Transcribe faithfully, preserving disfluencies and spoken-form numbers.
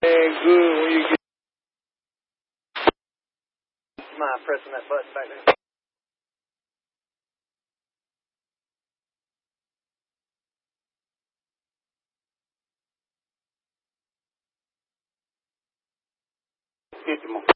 good when you get mind pressing that button back there. fifty more.